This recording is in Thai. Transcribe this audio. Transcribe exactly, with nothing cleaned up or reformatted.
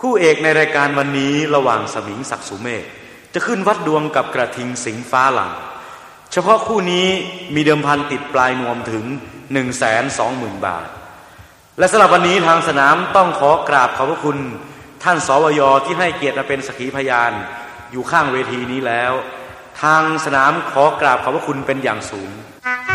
คู่เอกในรายการวันนี้ระหว่างสมิงศักดิ์สุเมฆจะขึ้นวัดดวงกับกระทิงสิงห์ฟ้าหลังเฉพาะคู่นี้มีเดิมพันติดปลายนวมถึง หนึ่งแสนสองหมื่น บาทและสำหรับวันนี้ทางสนามต้องขอกราบขอบพระคุณท่านสวย.ที่ให้เกียรติมาเป็นสักขีพยานอยู่ข้างเวทีนี้แล้วทางสนามขอกราบขอบพระคุณเป็นอย่างสูง